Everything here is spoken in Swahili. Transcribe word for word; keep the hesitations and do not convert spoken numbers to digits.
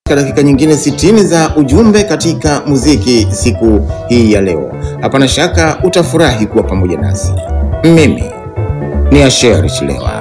Dakika nyingine sitini za ujumbe katika muziki siku hii ya leo. Hapana shaka utafurahi kuwa pamoja nasi. Mimi ni Asher Chilewa.